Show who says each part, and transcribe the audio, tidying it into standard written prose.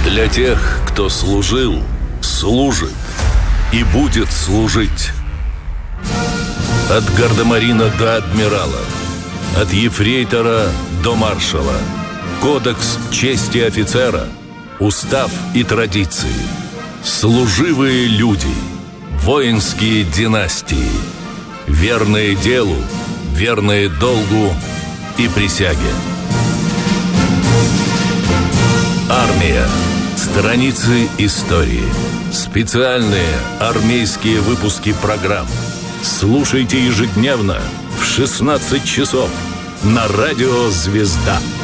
Speaker 1: Для тех, кто служил, служит и будет служить. От гардемарина до адмирала, от ефрейтора до маршала. Кодекс чести офицера, устав и традиции. Служивые люди, воинские династии. Верные делу, верные долгу и присяге. Армия. Страницы истории. Специальные армейские выпуски программ. Слушайте ежедневно в 16 часов на радио «Звезда».